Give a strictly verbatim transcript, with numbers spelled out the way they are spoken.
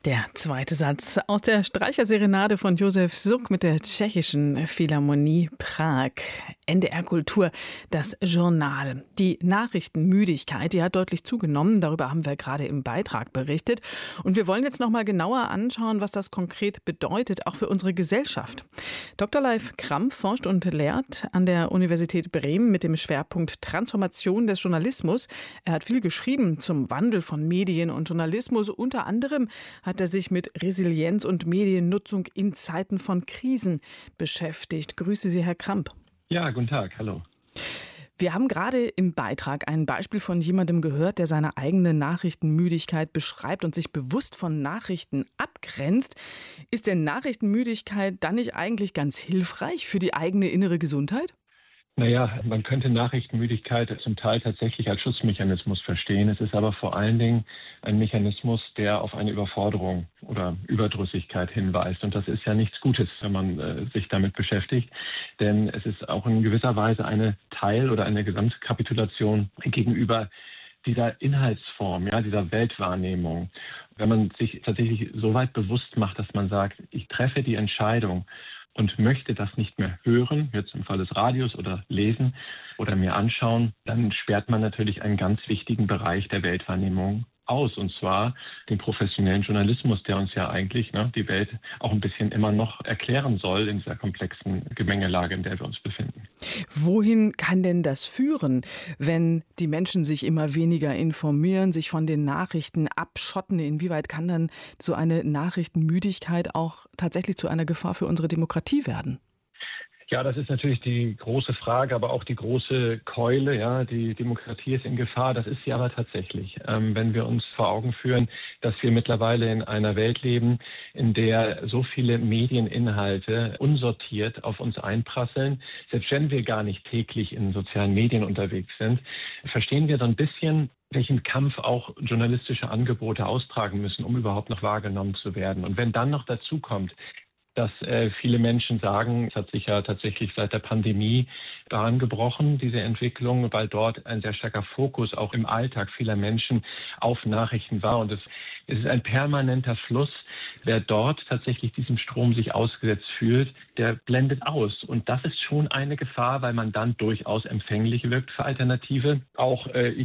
Der zweite Satz aus der Streicherserenade von Josef Suk mit der Tschechischen Philharmonie Prag. N D R Kultur, das Journal. Die Nachrichtenmüdigkeit, die hat deutlich zugenommen. Darüber haben wir gerade im Beitrag berichtet. Und wir wollen jetzt noch mal genauer anschauen, was das konkret bedeutet, auch für unsere Gesellschaft. Doktor Leif Kramp forscht und lehrt an der Universität Bremen mit dem Schwerpunkt Transformation des Journalismus. Er hat viel geschrieben zum Wandel von Medien und Journalismus. Unter anderem hat er sich mit Resilienz und Mediennutzung in Zeiten von Krisen beschäftigt. Grüße Sie, Herr Kramp. Ja, guten Tag, hallo. Wir haben gerade im Beitrag ein Beispiel von jemandem gehört, der seine eigene Nachrichtenmüdigkeit beschreibt und sich bewusst von Nachrichten abgrenzt. Ist denn Nachrichtenmüdigkeit dann nicht eigentlich ganz hilfreich für die eigene innere Gesundheit? Naja, man könnte Nachrichtenmüdigkeit zum Teil tatsächlich als Schutzmechanismus verstehen. Es ist aber vor allen Dingen ein Mechanismus, der auf eine Überforderung oder Überdrüssigkeit hinweist. Und das ist ja nichts Gutes, wenn man äh, sich damit beschäftigt. Denn es ist auch in gewisser Weise eine Teil- oder eine Gesamtkapitulation gegenüber dieser Inhaltsform, ja, dieser Weltwahrnehmung. Wenn man sich tatsächlich so weit bewusst macht, dass man sagt, ich treffe die Entscheidung und möchte das nicht mehr hören, jetzt im Fall des Radios oder lesen oder mir anschauen, dann sperrt man natürlich einen ganz wichtigen Bereich der Weltwahrnehmung aus, und zwar den professionellen Journalismus, der uns ja eigentlich ne, die Welt auch ein bisschen immer noch erklären soll in dieser komplexen Gemengelage, in der wir uns befinden. Wohin kann denn das führen, wenn die Menschen sich immer weniger informieren, sich von den Nachrichten abschotten? Inwieweit kann dann so eine Nachrichtenmüdigkeit auch tatsächlich zu einer Gefahr für unsere Demokratie werden? Ja, das ist natürlich die große Frage, aber auch die große Keule. Ja, die Demokratie ist in Gefahr. Das ist sie aber tatsächlich. Ähm, wenn wir uns vor Augen führen, dass wir mittlerweile in einer Welt leben, in der so viele Medieninhalte unsortiert auf uns einprasseln, selbst wenn wir gar nicht täglich in sozialen Medien unterwegs sind, verstehen wir so ein bisschen, welchen Kampf auch journalistische Angebote austragen müssen, um überhaupt noch wahrgenommen zu werden. Und wenn dann noch dazu kommt, dass äh, viele Menschen sagen, es hat sich ja tatsächlich seit der Pandemie daran gebrochen, diese Entwicklung, weil dort ein sehr starker Fokus auch im Alltag vieler Menschen auf Nachrichten war. Und es, es ist ein permanenter Fluss. Wer dort tatsächlich diesem Strom sich ausgesetzt fühlt, der blendet aus. Und das ist schon eine Gefahr, weil man dann durchaus empfänglich wirkt für Alternative. Auch äh,